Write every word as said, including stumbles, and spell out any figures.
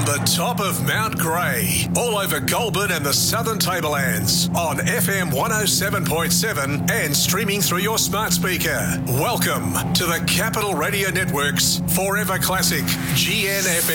the top of Mount Grey, all over Goulburn and the Southern Tablelands, on F M one oh seven point seven and streaming through your smart speaker. Welcome to the Capital Radio Network's Forever Classic G N F M.